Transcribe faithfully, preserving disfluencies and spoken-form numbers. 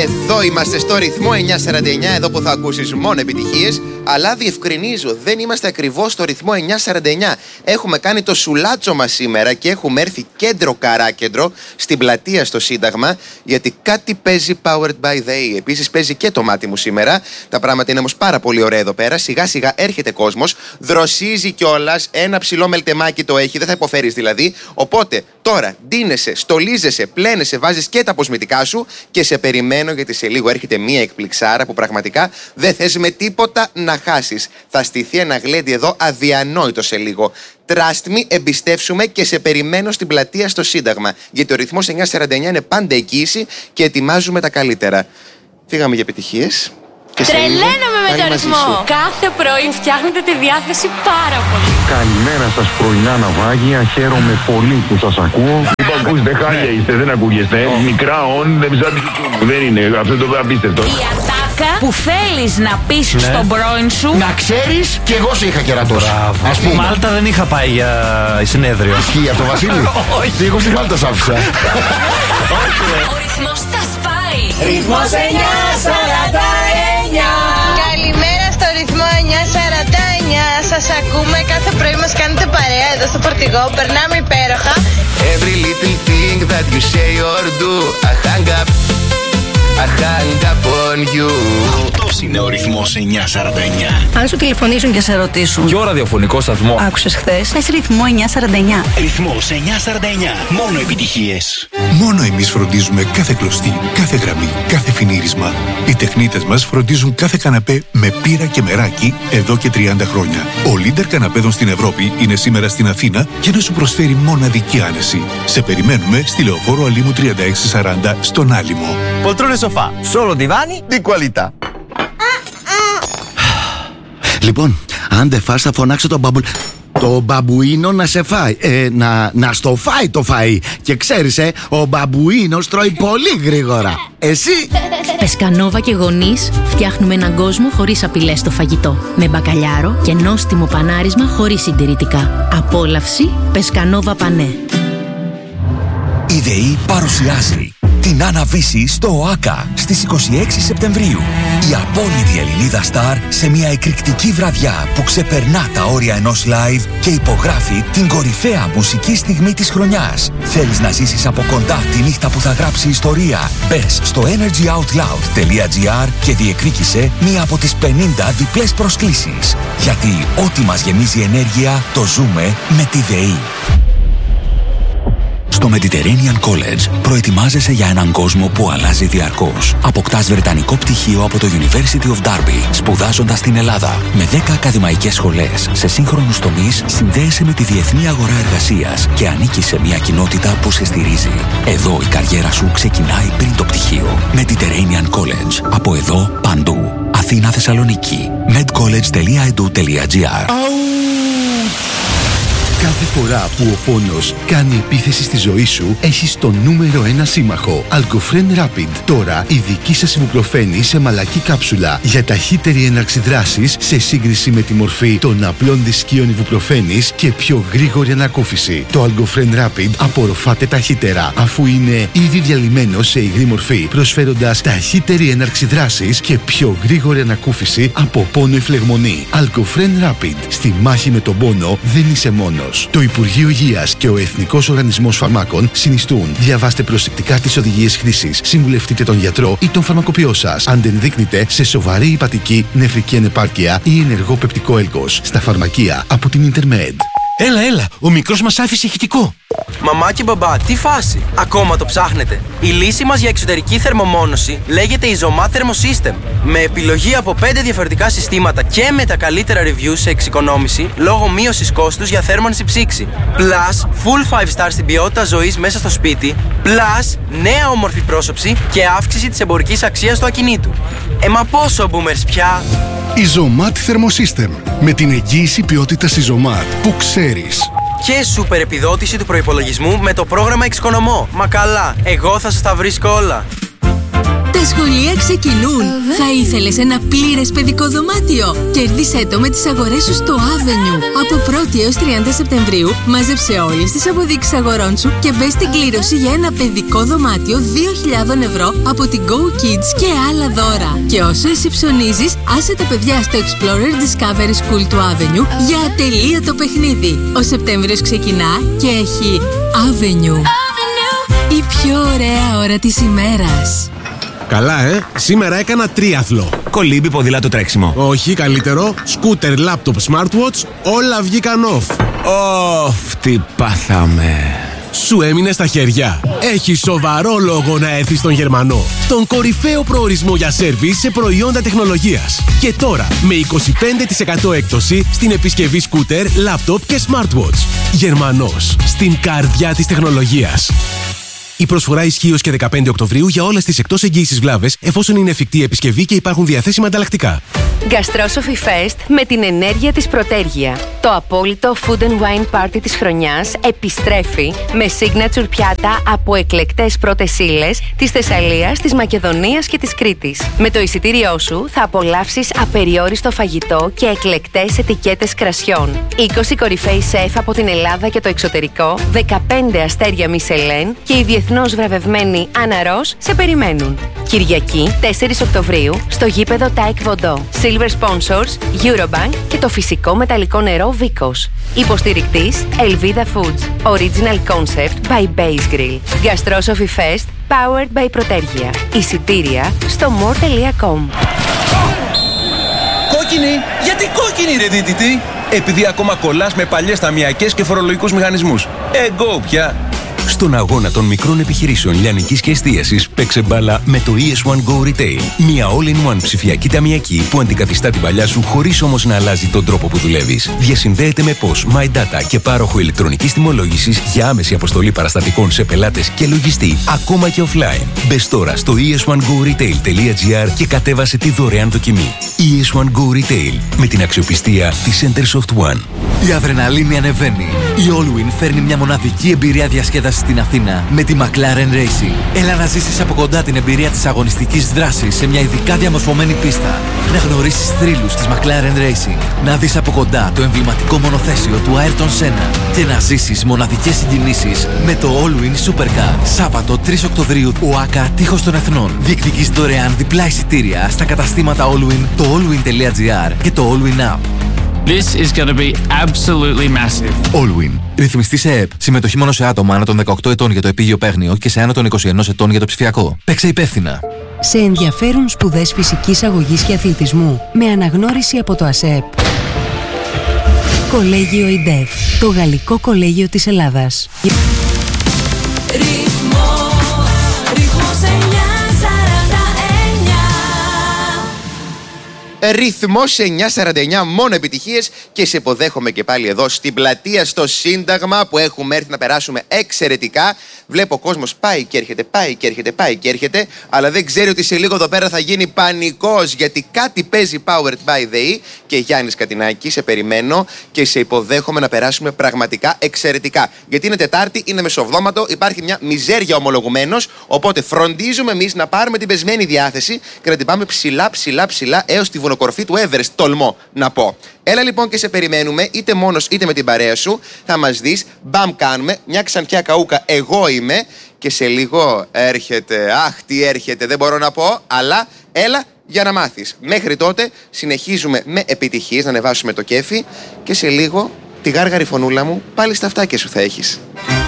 Εδώ είμαστε στο ρυθμό εννιακόσια σαράντα εννιά, εδώ που θα ακούσεις μόνο επιτυχίες. Αλλά διευκρινίζω, δεν είμαστε ακριβώς στο ρυθμό εννιακόσια σαράντα εννιά. Έχουμε κάνει το σουλάτσο μας σήμερα και έχουμε έρθει κέντρο Καράκεντρο, στην πλατεία στο Σύνταγμα, γιατί κάτι παίζει Powered by the E. Επίσης παίζει και το μάτι μου σήμερα. Τα πράγματα είναι όμως πάρα πολύ ωραία εδώ πέρα. Σιγά σιγά έρχεται κόσμος, δροσίζει κιόλας. Ένα ψηλό μελτεμάκι το έχει, δεν θα υποφέρεις δηλαδή. Οπότε τώρα ντύνεσαι, στολίζεσαι, πλένεσαι, βάζεις και τα αποσμητικά σου και σε περιμένω, γιατί σε λίγο έρχεται μία εκπληξάρα που πραγματικά δεν θες με τίποτα να χάσεις. Θα στηθεί ένα γλέντι εδώ αδιανόητο σε λίγο. Trust me, εμπιστεύσουμε και σε περιμένω στην πλατεία στο Σύνταγμα. Γιατί ο ρυθμός εννιακόσια σαράντα εννιά είναι πάντα εγγύηση και ετοιμάζουμε τα καλύτερα. Φύγαμε για επιτυχίες. Τρελαίνομαι με το ρυθμό. Κάθε πρωί φτιάχνετε τη διάθεση πάρα πολύ. Καλημέρα σας πρωινά ναυάγια. Χαίρομαι πολύ που σας ακούω. Είπα, ακούστε, χάλια είστε, δεν ακούγεστε. Μικρά όν, δεν ψάχνει. Δεν είναι, αυτό το απίστευτο. Η ατάκα που θέλεις να πεις ναι. στον πρώην σου. Να ξέρεις, κι εγώ σε είχα κερατώσει. Ας πούμε. Μάλτα δεν είχα πάει για συνέδριο. Ισχύει αυτό, Βασίλη? Όχι. Εγώ στη Μάλτα σ' άφησα. Ο ρυθμός τα σπάει. Ρυθμός εννιακόσια σαράντα εννιά. Καλημέρα στο ρυθμό εννιακόσια σαράντα εννιά. Σας ακούμε, κάθε πρωί μας κάνετε παρέα εδώ στο φορτηγό. Περνάμε υπέροχα. Every little thing that you say or do, I hang up, I hang up on you. Αυτός είναι ο ρυθμός εννιακόσια σαράντα εννιά. Αν σου τηλεφωνήσουν και σε ρωτήσουν ποιο ραδιοφωνικό σταθμό άκουσες χθες, πες ρυθμό εννιακόσια σαράντα εννιά. Ρυθμός εννιακόσια σαράντα εννιά. Μόνο επιτυχίες. Μόνο εμείς φροντίζουμε κάθε κλωστή, κάθε γραμμή, κάθε φινίρισμα. Οι τεχνίτες μας φροντίζουν κάθε καναπέ με πύρα και μεράκι εδώ και τριάντα χρόνια. Ο Λίντερ καναπέδων στην Ευρώπη είναι σήμερα στην Αθήνα για να σου προσφέρει μοναδική άνεση. Σε περιμένουμε στη Λεωφόρο Αλήμου τριάντα έξι σαράντα στον Άλυμο. Poltrone sofà, solo divani di qualità. Λοιπόν, αν δεν φας θα φωνάξω τον μπαμπου... Το μπαμπουίνο να σε φάει. Ε, να, να στο φάει το φαΐ. Και ξέρεις, ε, ο μπαμπουίνος τρώει πολύ γρήγορα. Εσύ? Πεσκανόβα και γονείς φτιάχνουμε έναν κόσμο χωρίς απειλές στο φαγητό. Με μπακαλιάρο και νόστιμο πανάρισμα χωρίς συντηρητικά. Απόλαυση Πεσκανόβα Πανέ. Η ΔΕΗ παρουσιάζει την Αναβίση στο ΟΑΚΑ στις είκοσι έξι Σεπτεμβρίου. Η απόλυτη Ελληνίδα στάρ σε μια εκρηκτική βραδιά που ξεπερνά τα όρια ενός live και υπογράφει την κορυφαία μουσική στιγμή της χρονιάς. Θέλεις να ζήσεις από κοντά τη νύχτα που θα γράψει ιστορία? Μπες στο energyoutloud τελεία gr και διεκδίκησε μία από τις πενήντα διπλές προσκλήσεις. Γιατί ό,τι μας γεμίζει ενέργεια το ζούμε με τη ΔΕΗ. Στο Mediterranean College προετοιμάζεσαι για έναν κόσμο που αλλάζει διαρκώς. Αποκτάς βρετανικό πτυχίο από το University of Derby, σπουδάζοντας στην Ελλάδα. Με δέκα ακαδημαϊκές σχολές σε σύγχρονους τομείς, συνδέεσαι με τη διεθνή αγορά εργασίας και ανήκεις σε μια κοινότητα που σε στηρίζει. Εδώ η καριέρα σου ξεκινάει πριν το πτυχίο. Mediterranean College. Από εδώ παντού. Αθήνα, Θεσσαλονίκη. medcollege τελεία edu τελεία gr. Κάθε φορά που ο πόνος κάνει επίθεση στη ζωή σου, έχεις το νούμερο ένα σύμμαχο. Algofren Rapid. Τώρα η δική σας ιβουπροφένη σε μαλακή κάψουλα για ταχύτερη έναρξη δράσης σε σύγκριση με τη μορφή των απλών δισκίων ιβουπροφένης και πιο γρήγορη ανακούφιση. Το Algofren Rapid απορροφάται ταχύτερα, αφού είναι ήδη διαλυμένο σε υγρή μορφή, προσφέροντας ταχύτερη έναρξη δράσης και πιο γρήγορη ανακούφιση από πόνο ή φλεγμονή. Algofren Rapid. Στη μάχη με τον πόνο δεν είσαι μόνος. Το Υπουργείο Υγείας και ο Εθνικός Οργανισμός Φαρμάκων συνιστούν. Διαβάστε προσεκτικά τις οδηγίες χρήσης. Συμβουλευτείτε τον γιατρό ή τον φαρμακοποιό σας. Αν δεν δείκνετε σε σοβαρή υπατική, νεφρική ανεπάρκεια ή ενεργό πεπτικό έλκος. Στα φαρμακεία από την Intermed. Έλα, έλα, ο μικρός μας άφησε ηχητικό. Μαμά και μπαμπά, τι φάση? Ακόμα το ψάχνετε? Η λύση μας για εξωτερική θερμομόνωση λέγεται Isomat Thermosystem. Με επιλογή από πέντε διαφορετικά συστήματα και με τα καλύτερα reviews σε εξοικονόμηση λόγω μείωσης κόστους για θέρμανση ψήξη. Plus, full five star στην ποιότητα ζωής μέσα στο σπίτι. Plus, νέα όμορφη πρόσωψη και αύξηση της εμπορικής αξίας του ακινήτου. Ε, μα πόσο boomers πια? Isomat Thermosystem. Με την εγγύηση ποιότητας Isomat που ξέρεις. Και σούπερ επιδότηση του προϋπολογισμού με το πρόγραμμα Εξοικονομώ. Μα καλά, εγώ θα σας τα βρίσκω όλα. σχολεία ξεκινούν. Θα ήθελες ένα πλήρες παιδικό δωμάτιο? Κέρδισέ το με τις αγορές σου στο Avenue. Από πρώτη έως τριάντα Σεπτεμβρίου μάζεψε όλες τις αποδείξεις αγορών σου και μπες στην κλήρωση για ένα παιδικό δωμάτιο δύο χιλιάδες ευρώ από την Go Kids και άλλα δώρα. Και όσο εσύ ψωνίζεις, άσε τα παιδιά στο Explorer Discovery School του Avenue για ατελείωτο παιχνίδι. Ο Σεπτέμβριος ξεκινά και έχει Avenue. Η πιο ωραία ώρα της ημέρας. Καλά, ε! Σήμερα έκανα τρίαθλο. Κολύμπι, ποδήλατο, τρέξιμο. Όχι, καλύτερο. Σκούτερ, λάπτοπ, smartwatch, όλα βγήκαν off. Ωφ, τι πάθαμε. Σου έμεινε στα χέρια. Έχει σοβαρό λόγο να έρθεις στον Γερμανό. Τον κορυφαίο προορισμό για σέρβις σε προϊόντα τεχνολογίας. Και τώρα με είκοσι πέντε τοις εκατό έκπτωση στην επισκευή σκούτερ, λάπτοπ και smartwatch. Γερμανός, στην καρδιά της τεχνολογίας. Η προσφορά ισχύει ως και δεκαπέντε Οκτωβρίου για όλες τις εκτός εγγύησης βλάβες, εφόσον είναι εφικτή επισκευή και υπάρχουν διαθέσιμα ανταλλακτικά. Gastrosophy Fest με την ενέργεια της Πρωτέργεια. Το απόλυτο Food and Wine Party της χρονιάς επιστρέφει με signature πιάτα από εκλεκτές πρώτες ύλες της Θεσσαλίας, της Μακεδονίας και της Κρήτης. Με το εισιτήριό σου θα απολαύσεις απεριόριστο φαγητό και εκλεκτές ετικέτες κρασιών. είκοσι κορυφαίοι σεφ από την Ελλάδα και το εξωτερικό, δεκαπέντε αστέρια Μισελέν και η διεθνώς βραβευμένη Άννα Ros σε περιμένουν. Κυριακή, τέσσερις Οκτωβρίου, στο γήπεδο Τάικ Βοντό. Silver Sponsors, Eurobank και το φυσικό μεταλλικό νερό Vicos. Υποστηρικτής, Elvida Foods. Original Concept by Base Grill. Gastrosophy Fest, powered by Πρωτέργεια. Εισιτήρια στο more τελεία com. Κόκκινη! Γιατί κόκκινη ρε δίτητη! Επειδή ακόμα κολλάς με παλιές ταμιακές και φορολογικούς μηχανισμούς. Εγκό πια! Στον αγώνα των μικρών επιχειρήσεων λιανικής και εστίασης, παίξε μπάλα με το ι ες one Go Retail. Μια all-in-one ψηφιακή ταμιακή που αντικαθιστά την παλιά σου χωρίς όμως να αλλάζει τον τρόπο που δουλεύεις. Διασυνδέεται με P O S, MyData και πάροχο ηλεκτρονικής τιμολόγησης για άμεση αποστολή παραστατικών σε πελάτες και λογιστή, ακόμα και offline. Μπες τώρα στο ι ες one go retail τελεία gr και κατέβασε τη δωρεάν δοκιμή. ι ες one Go Retail, με την αξιοπιστία της Centersoft One. Η αδρεναλίνη ανεβαίνει. Η Allwyn φέρνει μια μοναδική εμπειρία διασκέδασης στην Αθήνα με τη McLaren Racing. Έλα να ζήσεις από κοντά την εμπειρία της αγωνιστικής δράσης σε μια ειδικά διαμορφωμένη πίστα. Να γνωρίσεις θρύλους της McLaren Racing. Να δεις από κοντά το εμβληματικό μονοθέσιο του Ayrton Senna. Και να ζήσεις μοναδικές συγκινήσεις με το Allwyn Supercar. Σάββατο τρεις Οκτωβρίου, ΟΑΚΑ Τείχος των Εθνών. Διεκδικείς δωρεάν διπλά εισιτήρια στα καταστήματα Allwyn, το allwyn τελεία gr και το Allwyn App. This is going to be absolutely massive. Allwyn. Ρυθμιστή σε ΕΕΠ. Συμμετοχή μόνο σε άτομα άνω των δεκαοκτώ ετών για το επίγειο παίγνιο και σε άνω των είκοσι ένα ετών για το ψηφιακό. Παίξε υπεύθυνα. Σε ενδιαφέρουν σπουδές φυσικής αγωγής και αθλητισμού με αναγνώριση από το ΑΣΕΠ. Κολέγιο ΙΝΤΕΦ. Το Γαλλικό Κολέγιο της Ελλάδας. Ρυθμός εννιά σαράντα εννιά, μόνο επιτυχίες, και σε υποδέχομαι και πάλι εδώ στην πλατεία στο Σύνταγμα που έχουμε έρθει να περάσουμε εξαιρετικά. Βλέπω ο κόσμος πάει και έρχεται, πάει και έρχεται, πάει και έρχεται, αλλά δεν ξέρει ότι σε λίγο εδώ πέρα θα γίνει πανικός, γιατί κάτι παίζει Powered by the E. Και Γιάννης Κατινάκη, σε περιμένω και σε υποδέχομαι να περάσουμε πραγματικά εξαιρετικά. Γιατί είναι Τετάρτη, είναι μεσοβδόματο, υπάρχει μια μιζέρια ομολογουμένος, οπότε φροντίζουμε εμείς να πάρουμε την πεσμένη διάθεση και να την πάμε ψηλά, ψηλά, ψηλά έως τη κορφή του Everest, τολμώ να πω. Έλα λοιπόν και σε περιμένουμε, είτε μόνος είτε με την παρέα σου. Θα μας δεις, μπαμ κάνουμε, μια ξανθιά καούκα εγώ είμαι, και σε λίγο έρχεται, αχ τι έρχεται δεν μπορώ να πω, αλλά έλα για να μάθεις. Μέχρι τότε συνεχίζουμε με επιτυχίες, να ανεβάσουμε το κέφι, και σε λίγο τη γάργαρη φωνούλα μου πάλι στα αυτάκια σου θα έχεις.